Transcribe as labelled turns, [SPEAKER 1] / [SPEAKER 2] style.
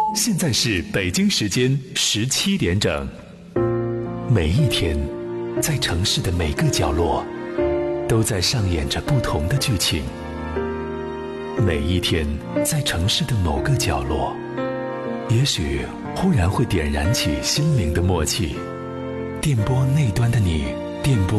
[SPEAKER 1] 现在是北京时间17点整。每一天，在城市的每个角落，都在上演着不同的剧情。每一天，在城市的某个角落，也许忽然会点燃起心灵的默契。电波那端的你，电波